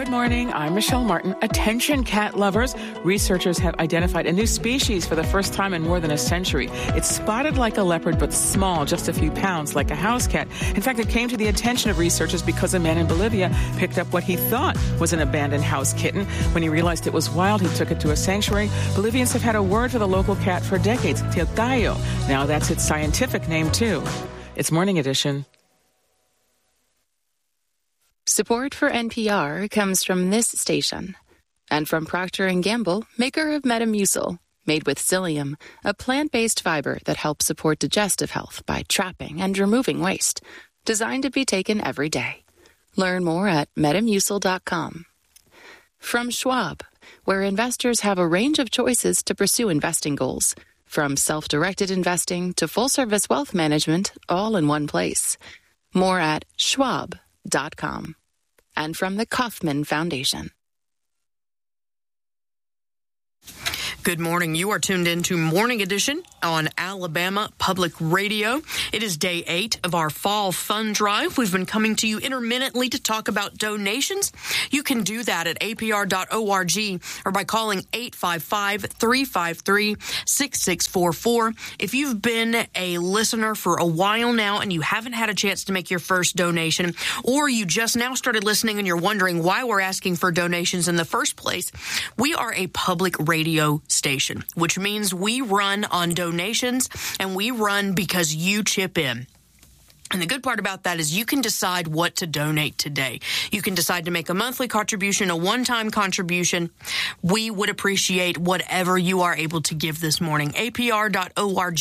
Good morning. I'm Michelle Martin. Attention cat lovers. Researchers have identified a new species for the first time in more than a century. It's spotted like a leopard, but small, just a few pounds, like a house cat. In fact, it came to the attention of researchers because a man in Bolivia picked up what he thought was an abandoned house kitten. When he realized it was wild, he took it to a sanctuary. Bolivians have had a word for the local cat for decades, Tiltayo. Now that's its scientific name, too. It's Morning Edition. Support for NPR comes from this station and from Procter & Gamble, maker of Metamucil, made with psyllium, a plant-based fiber that helps support digestive health by trapping and removing waste, designed to be taken every day. Learn more at metamucil.com. From Schwab, where investors have a range of choices to pursue investing goals, from self-directed investing to full-service wealth management, all in one place. More at schwab.com. And from the Kauffman Foundation. Good morning. You are tuned in to Morning Edition on Alabama Public Radio. It is day 8 of our fall fund drive. We've been coming to you intermittently to talk about donations. You can do that at apr.org or by calling 855-353-6644. If you've been a listener for a while now and you haven't had a chance to make your first donation, or you just now started listening and you're wondering why we're asking for donations in the first place, we are a public radio station, which means we run on donations and we run because you chip in. And the good part about that is you can decide what to donate today. You can decide to make a monthly contribution, a one-time contribution. We would appreciate whatever you are able to give this morning. APR.org,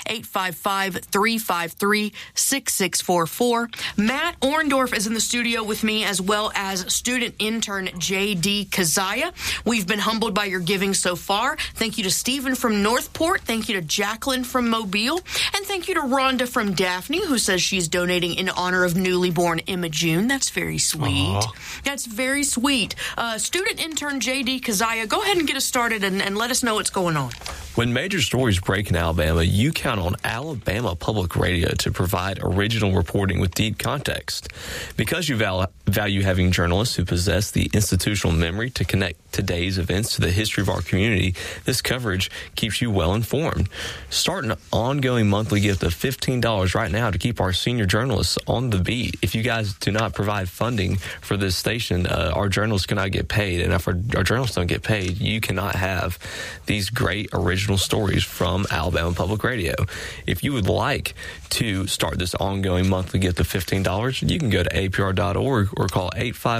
855-353-6644. Matt Orndorff is in the studio with me, as well as student intern J.D. Kazaya. We've been humbled by your giving so far. Thank you to Stephen from Northport. Thank you to Jacqueline from Mobile. And thank you to Rhonda from Daphne, who says she's donating in honor of newly born Emma June. That's very sweet. Aww. That's very sweet. Student intern J.D. Kazaya, go ahead and get us started and let us know what's going on. When major stories break in Alabama, you count on Alabama Public Radio to provide original reporting with deep context. Because you value having journalists who possess the institutional memory to connect today's events to the history of our community, this coverage keeps you well informed. Start an ongoing monthly gift of $15 right now to keep our senior journalists on the beat. If you guys do not provide funding for this station, our journalists cannot get paid. And if our journalists don't get paid, you cannot have these great original stories from Alabama Public Radio. If you would like to start this ongoing monthly gift of $15, you can go to apr.org or call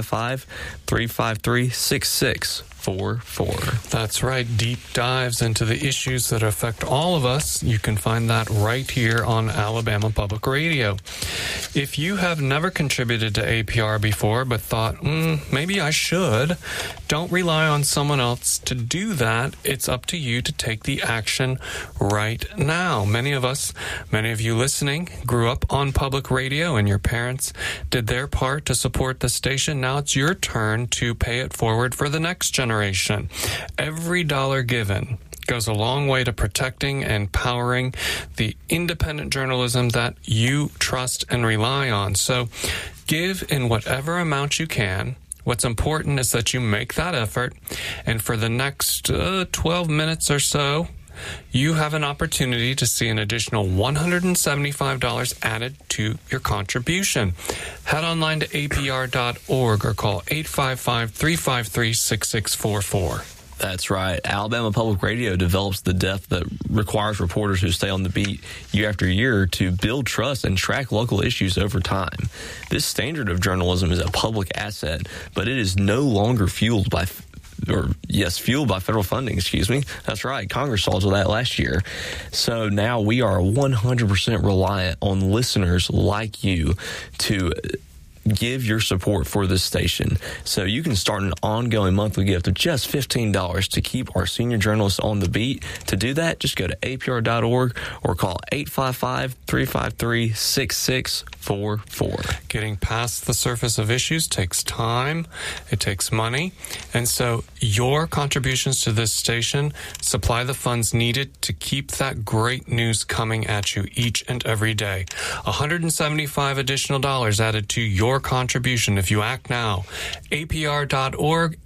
855-353-6644. That's right. Deep dives into the issues that affect all of us. You can find that right here on Alabama Public Radio. If you have never contributed to APR before but thought, maybe I should, don't rely on someone else to do that. It's up to you to take the action right now. Many of you listening, grew up on public radio and your parents did their part to support the station. Now it's your turn to pay it forward for the next generation. Every dollar given goes a long way to protecting and powering the independent journalism that you trust and rely on. So give in whatever amount you can. What's important is that you make that effort. And for the next 12 minutes or so, you have an opportunity to see an additional $175 added to your contribution. Head online to apr.org or call 855-353-6644. That's right. Alabama Public Radio develops the depth that requires reporters who stay on the beat year after year to build trust and track local issues over time. This standard of journalism is a public asset, but it is no longer fueled by federal funding, That's right. Congress saw to that last year. So now we are 100% reliant on listeners like you to give your support for this station. So you can start an ongoing monthly gift of just $15 to keep our senior journalists on the beat. To do that, just go to apr.org or call 855-353-6644. Getting past the surface of issues takes time. It takes money. And so your contributions to this station supply the funds needed to keep that great news coming at you each and every day. $175 additional added to your your contribution if you act now. APR.org,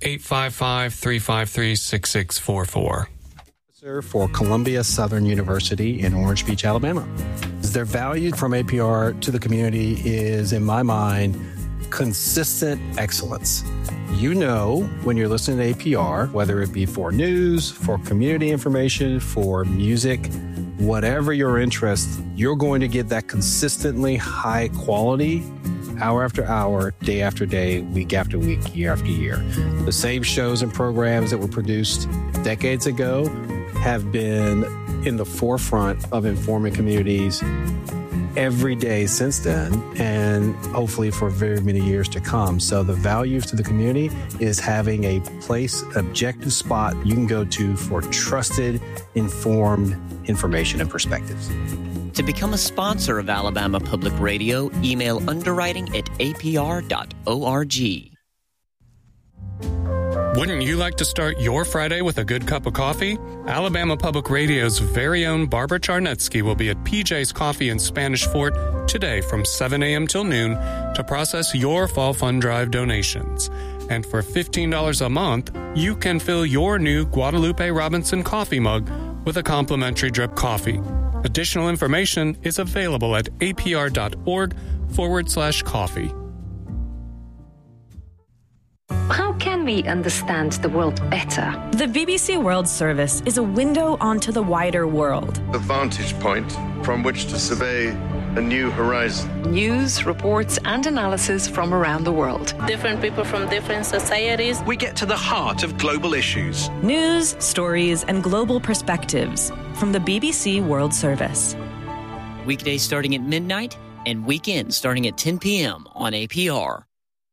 855-353-6644. For Columbia Southern University in Orange Beach, Alabama. Their value from APR to the community is, in my mind, consistent excellence. You know, when you're listening to APR, whether it be for news, for community information, for music, whatever your interest, you're going to get that consistently high quality, hour after hour, day after day, week after week, year after year. The same shows and programs that were produced decades ago have been in the forefront of informing communities every day since then, and hopefully for very many years to come. So the value to the community is having a place, objective spot you can go to for trusted, informed information and perspectives. To become a sponsor of Alabama Public Radio, email underwriting@apr.org. Wouldn't you like to start your Friday with a good cup of coffee? Alabama Public Radio's very own Barbara Charnetsky will be at PJ's Coffee in Spanish Fort today from 7 a.m. till noon to process your Fall Fund Drive donations. And for $15 a month, you can fill your new Guadalupe Robinson coffee mug with a complimentary drip coffee. Additional information is available at apr.org/coffee. How can we understand the world better? The BBC World Service is a window onto the wider world. A vantage point from which to survey a new horizon. News, reports, and analysis from around the world. Different people from different societies. We get to the heart of global issues. News, stories, and global perspectives from the BBC World Service. Weekdays starting at midnight and weekends starting at 10 p.m. on APR.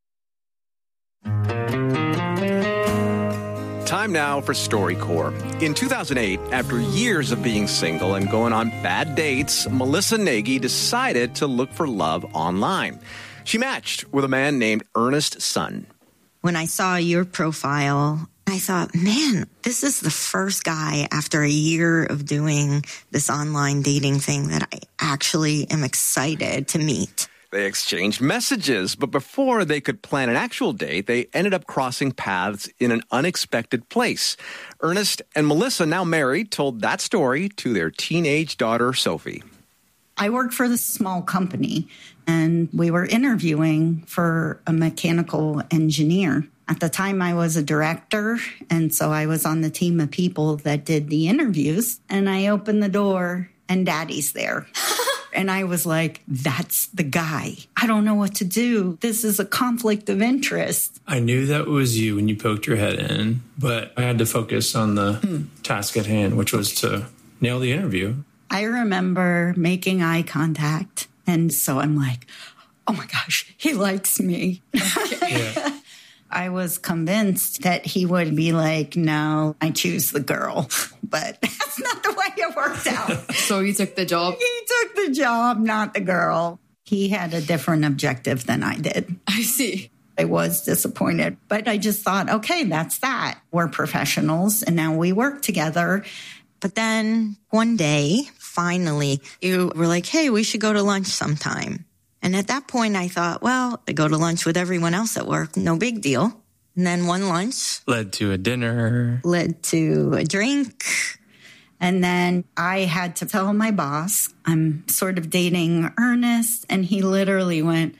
Time now for StoryCorps. In 2008, after years of being single and going on bad dates, Melissa Nagy decided to look for love online. She matched with a man named Ernest Sun. When I saw your profile, I thought, man, this is the first guy after a year of doing this online dating thing that I actually am excited to meet. They exchanged messages, but before they could plan an actual date, they ended up crossing paths in an unexpected place. Ernest and Melissa, now married, told that story to their teenage daughter, Sophie. I worked for this small company, and we were interviewing for a mechanical engineer. At the time, I was a director, and so I was on the team of people that did the interviews. And I opened the door, and Daddy's there. And I was like, that's the guy. I don't know what to do. This is a conflict of interest. I knew that was you when you poked your head in, but I had to focus on the task at hand, which was to nail the interview. I remember making eye contact. And so I'm like, oh my gosh, he likes me. Yeah. I was convinced that he would be like, no, I choose the girl. But that's not the way it worked out. So you took the job? He took the job, not the girl. He had a different objective than I did. I see. I was disappointed. But I just thought, okay, that's that. We're professionals, and now we work together. But then one day, finally, you were like, hey, we should go to lunch sometime. And at that point, I thought, well, I go to lunch with everyone else at work. No big deal. And then one lunch led to a dinner, led to a drink. And then I had to tell my boss, I'm sort of dating Ernest. And he literally went,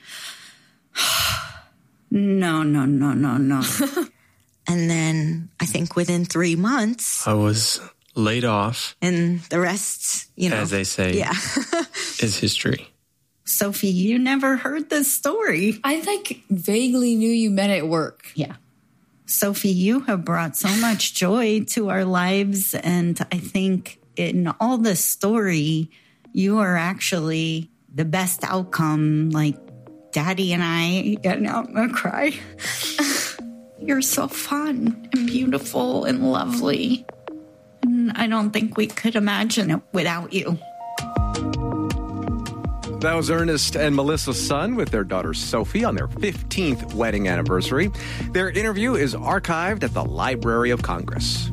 no. And then I think within 3 months, I was laid off. And the rest, as they say, is history. Sophie, you never heard this story. I vaguely knew you met at work. Yeah. Sophie, you have brought so much joy to our lives. And I think in all this story, you are actually the best outcome. Like Daddy and I, I'm going to cry. You're so fun and beautiful and lovely. And I don't think we could imagine it without you. That was Ernest and Melissa Sun with their daughter Sophie on their 15th wedding anniversary. Their interview is archived at the Library of Congress.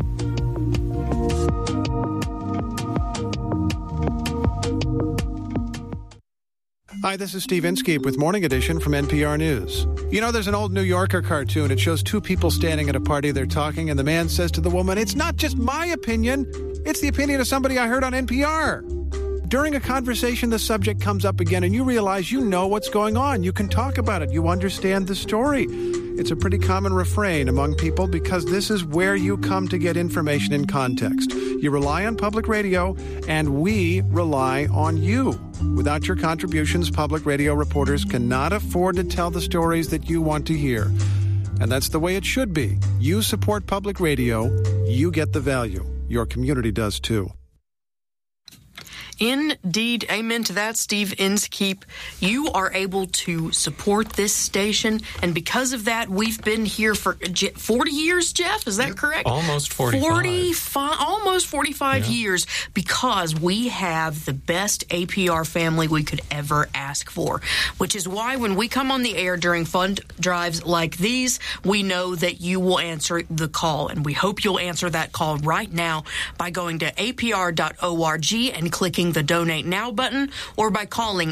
Hi, this is Steve Inskeep with Morning Edition from NPR News. You know, there's an old New Yorker cartoon. It shows two people standing at a party. They're talking, and the man says to the woman, "It's not just my opinion. It's the opinion of somebody I heard on NPR." During a conversation, the subject comes up again, and you realize you know what's going on. You can talk about it. You understand the story. It's a pretty common refrain among people because this is where you come to get information in context. You rely on public radio, and we rely on you. Without your contributions, public radio reporters cannot afford to tell the stories that you want to hear. And that's the way it should be. You support public radio, you get the value. Your community does too. Indeed. Amen to that, Steve Inskeep. You are able to support this station, and because of that, we've been here for 40 years, Jeff? Is that correct? Almost 45. Almost 45 years, because we have the best APR family we could ever ask for, which is why when we come on the air during fund drives like these, we know that you will answer the call, and we hope you'll answer that call right now by going to apr.org and clicking the Donate Now button, or by calling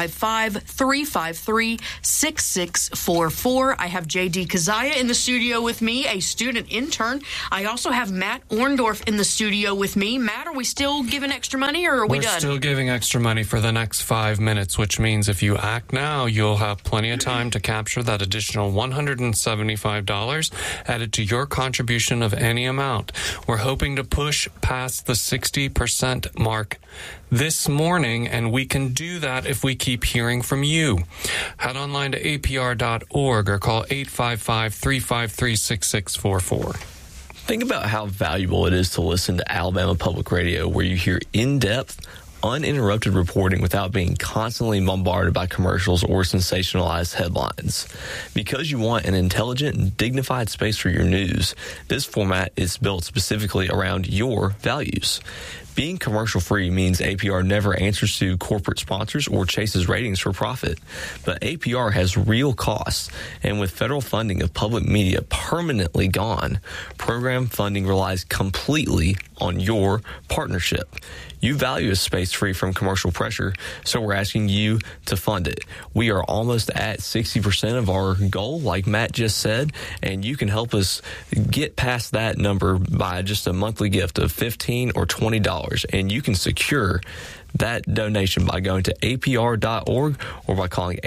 855-353-6644. I have J.D. Kazaya in the studio with me, a student intern. I also have Matt Orndorff in the studio with me. Matt, are we still giving extra money, or are we done? We're still giving extra money for the next 5 minutes, which means if you act now, you'll have plenty of time to capture that additional $175 added to your contribution of any amount. We're hoping to push past the 60% mark this morning, and we can do that if we keep hearing from you. Head online to apr.org or call 855-353-6644. Think about how valuable it is to listen to Alabama Public Radio, where you hear in-depth, uninterrupted reporting without being constantly bombarded by commercials or sensationalized headlines. Because you want an intelligent and dignified space for your news, this format is built specifically around your values. Being commercial-free means APR never answers to corporate sponsors or chases ratings for profit. But APR has real costs, and with federal funding of public media permanently gone, program funding relies completely on your partnership. You value a space free from commercial pressure, so we're asking you to fund it. We are almost at 60% of our goal, like Matt just said, and you can help us get past that number by just a monthly gift of $15 or $20, and you can secure that donation by going to apr.org or by calling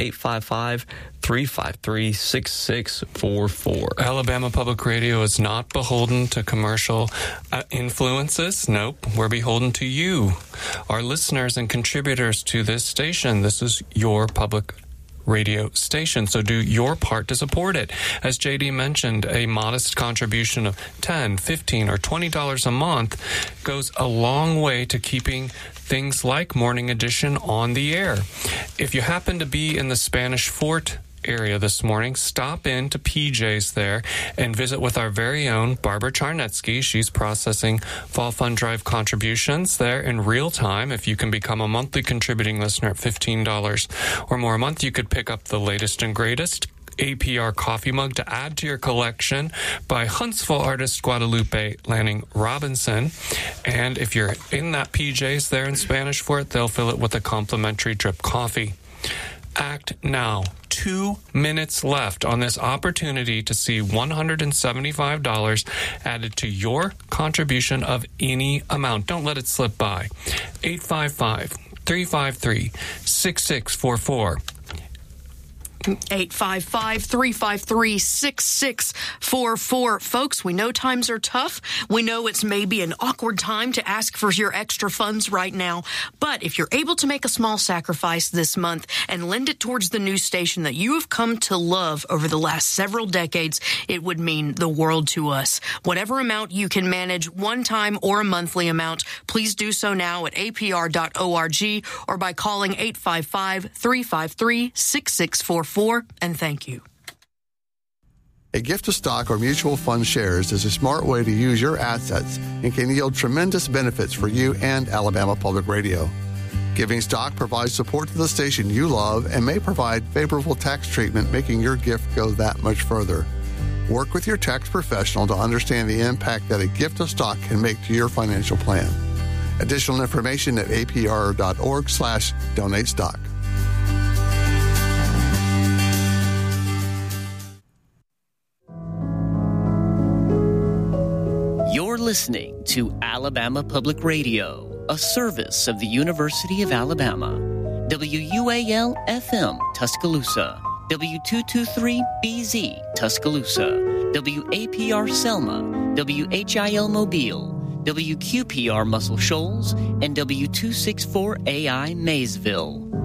855-353-6644. Alabama Public Radio is not beholden to commercial influences. Nope. We're beholden to you, our listeners and contributors to this station. This is your public radio station, so do your part to support it. As JD mentioned, a modest contribution of $10, $15, or $20 a month goes a long way to keeping things like Morning Edition on the air. If you happen to be in the Spanish Fort area this morning, stop in to PJ's there and visit with our very own Barbara Charnetsky. She's processing Fall Fund Drive contributions there in real time. If you can become a monthly contributing listener at $15 or more a month, you could pick up the latest and greatest APR coffee mug to add to your collection by Huntsville artist Guadalupe Lanning Robinson. And if you're in that PJ's there in Spanish Fort, they'll fill it with a complimentary drip coffee. Act now. 2 minutes left on this opportunity to see $175 added to your contribution of any amount. Don't let it slip by. 855-353-6644. 855-353-6644. Folks, we know times are tough. We know it's maybe an awkward time to ask for your extra funds right now. But if you're able to make a small sacrifice this month and lend it towards the news station that you have come to love over the last several decades, it would mean the world to us. Whatever amount you can manage, one time or a monthly amount, please do so now at apr.org or by calling 855-353-6644. And thank you. A gift of stock or mutual fund shares is a smart way to use your assets and can yield tremendous benefits for you and Alabama Public Radio. Giving stock provides support to the station you love and may provide favorable tax treatment, making your gift go that much further. Work with your tax professional to understand the impact that a gift of stock can make to your financial plan. Additional information at apr.org/donate stock. listening to Alabama Public Radio, a service of the University of Alabama. WUAL-FM, Tuscaloosa. W223BZ, Tuscaloosa. WAPR Selma. WHIL Mobile. WQPR Muscle Shoals. And W264AI Maysville.